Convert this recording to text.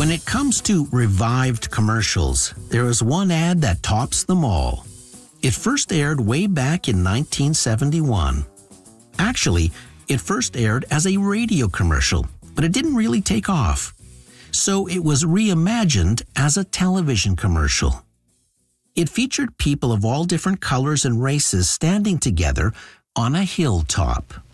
When it comes to revived commercials, there is one ad that tops them all. It first aired way back in 1971. Actually, it first aired as a radio commercial, but it didn't really take off. So it was reimagined as a television commercial. It featured people of all different colors and races standing together on a hilltop.